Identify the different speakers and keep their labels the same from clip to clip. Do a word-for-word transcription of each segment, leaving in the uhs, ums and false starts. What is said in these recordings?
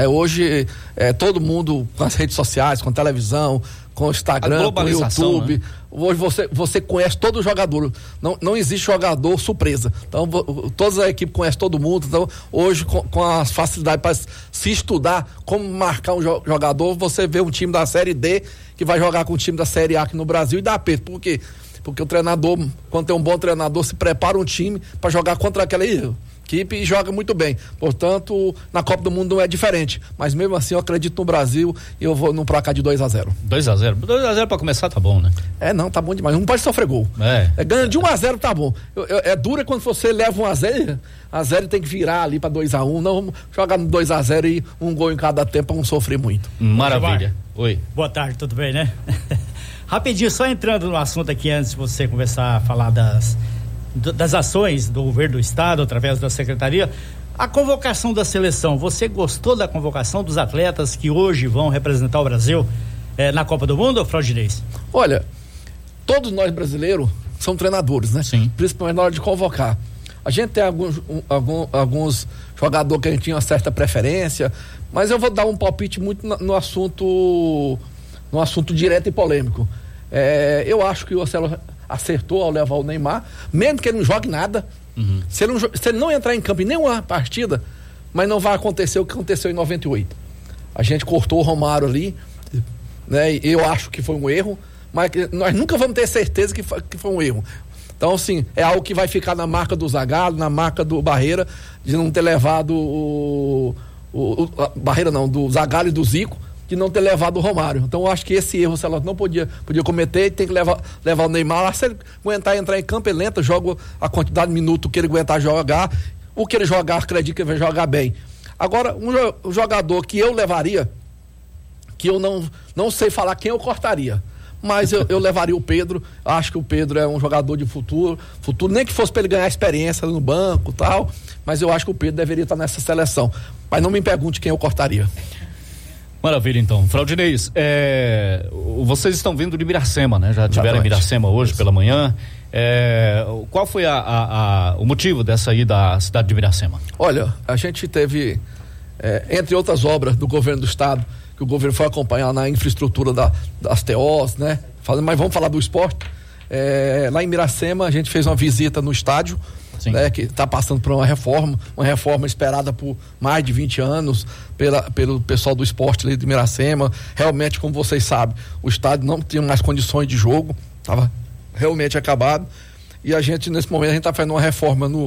Speaker 1: É, hoje, é, todo mundo com as redes sociais, com a televisão, com o Instagram, com o YouTube. Né? Hoje você, você conhece todo jogador. Não, não existe jogador surpresa. Então, toda a equipe conhece todo mundo. Então, hoje, com, com as facilidades para se estudar como marcar um jogador, você vê um time da Série D que vai jogar com o time da Série A aqui no Brasil e dá aperto. Por quê? Porque o treinador, quando tem um bom treinador, se prepara um time para jogar contra aquela equipe e joga muito bem. Portanto, na Copa do Mundo não é diferente. Mas mesmo assim, eu acredito no Brasil e eu vou no placar de dois a zero.
Speaker 2: dois a zero? dois a zero pra começar tá bom, né?
Speaker 1: É, não, tá bom demais. Não pode sofrer gol. É. é ganha de um a zero tá bom. Eu, eu, é dura quando você leva um a zero, a zero tem que virar ali pra dois a um. Não, vamos jogar no dois a zero e um gol em cada tempo pra não sofrer muito.
Speaker 2: Maravilha. Oi.
Speaker 3: Boa tarde, tudo bem, né? Rapidinho, só entrando no assunto aqui antes de você começar a falar das, das ações do governo do estado através da secretaria, a convocação da seleção, você gostou da convocação dos atletas que hoje vão representar o Brasil eh, na Copa do Mundo, Fraudinez?
Speaker 1: Olha, todos nós brasileiros somos treinadores, né?
Speaker 2: Sim.
Speaker 1: Principalmente na hora de convocar. A gente tem alguns, um, algum, alguns jogadores que a gente tinha uma certa preferência, mas eu vou dar um palpite muito no, no assunto no assunto direto e polêmico. É, eu acho que o Marcelo acertou ao levar o Neymar, mesmo que ele não jogue nada. Uhum. Se, ele não, se ele não entrar em campo em nenhuma partida, mas não vai acontecer o que aconteceu em noventa e oito. A gente cortou o Romário ali, né? E eu acho que foi um erro, mas nós nunca vamos ter certeza que foi, que foi um erro. Então, assim, é algo que vai ficar na marca do Zagallo, na marca do Barreira, de não ter levado o, o, o a Barreira não, do Zagallo e do Zico, de não ter levado o Romário. Então eu acho que esse erro o Celso não podia, podia cometer, tem que levar, levar o Neymar. Se ele aguentar entrar em campo, ele entra, joga a quantidade de minutos que ele aguentar jogar, o que ele jogar, acredito que ele vai jogar bem. Agora, um, um jogador que eu levaria, que eu não, não sei falar quem eu cortaria, mas eu, eu levaria o Pedro. Acho que o Pedro é um jogador de futuro, futuro, nem que fosse para ele ganhar experiência no banco e tal, mas eu acho que o Pedro deveria estar nessa seleção. Mas não me pergunte quem eu cortaria.
Speaker 2: Maravilha, então. Fraudinez, é, vocês estão vindo de Miracema, né? Já tiveram em Miracema hoje Isso. pela manhã. É, qual foi a, a, a, o motivo dessa ida à cidade de Miracema?
Speaker 1: Olha, a gente teve, é, entre outras obras do governo do estado, que o governo foi acompanhar na infraestrutura da, das T Os, né? Mas vamos falar do esporte. É, lá em Miracema, a gente fez uma visita no estádio, né, que está passando por uma reforma, uma reforma esperada por mais de vinte anos pela, pelo pessoal do esporte ali de Miracema. Realmente, como vocês sabem, o estádio não tinha mais condições de jogo, estava realmente acabado, e a gente, nesse momento, a gente está fazendo uma reforma no,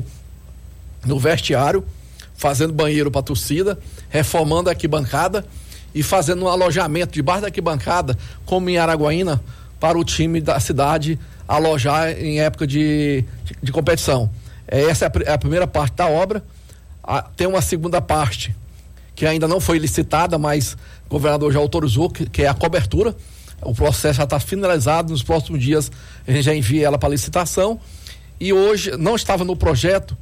Speaker 1: no vestiário, fazendo banheiro para a torcida, reformando a arquibancada e fazendo um alojamento debaixo da arquibancada, como em Araguaína, para o time da cidade alojar em época de, de, de competição. Essa é a, é a primeira parte da obra. A, tem uma segunda parte que ainda não foi licitada, mas o governador já autorizou, que, que é a cobertura. O processo já está finalizado, nos próximos dias a gente já envia ela para licitação. E hoje não estava no projeto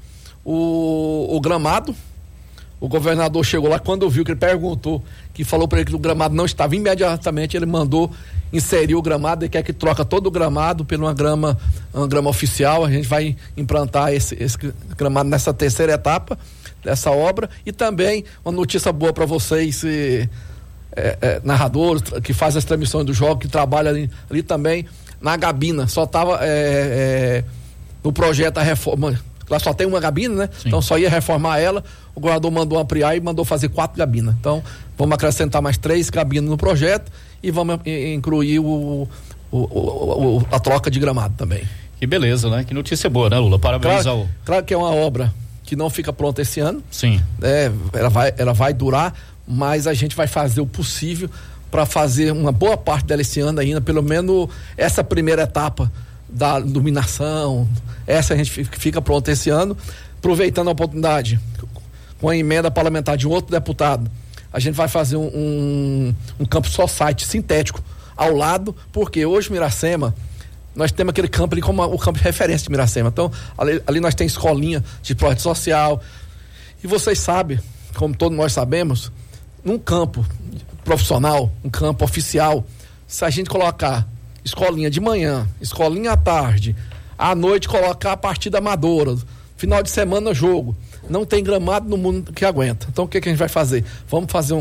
Speaker 1: o, o gramado. O governador chegou lá, quando viu que ele perguntou, que falou para ele que o gramado não estava, imediatamente ele mandou inserir o gramado. Ele quer que troca todo o gramado por uma grama, uma grama oficial. A gente vai implantar esse, esse gramado nessa terceira etapa dessa obra. E também uma notícia boa para vocês, e, é, é, narradores que fazem as transmissões do jogo, que trabalham ali, ali também na Gabina. Só estava é, é, no projeto a reforma. Lá só tem uma gabina, né? Sim. Então só ia reformar ela. O governador mandou ampliar e mandou fazer quatro gabinas. Então vamos acrescentar mais três gabinas no projeto e vamos incluir o, o, o, o, a troca de gramado também.
Speaker 2: Que beleza, né? Que notícia boa, né, Lula? Parabéns
Speaker 1: claro,
Speaker 2: ao...
Speaker 1: Claro que é uma obra que não fica pronta esse ano.
Speaker 2: Sim.
Speaker 1: É, ela vai, ela vai durar, mas a gente vai fazer o possível para fazer uma boa parte dela esse ano ainda, pelo menos essa primeira etapa da iluminação, essa a gente fica pronta esse ano. Aproveitando a oportunidade, com a emenda parlamentar de um outro deputado, a gente vai fazer um, um, um campo society sintético ao lado, porque hoje Miracema, nós temos aquele campo ali como a, o campo de referência de Miracema. Então, ali, ali nós temos escolinha de projeto social, e vocês sabem, como todos nós sabemos, num campo profissional, um campo oficial, se a gente colocar escolinha de manhã, escolinha à tarde, à noite colocar a partida amadora, final de semana jogo, não tem gramado no mundo que aguenta. Então o que, que a gente vai fazer? Vamos fazer um,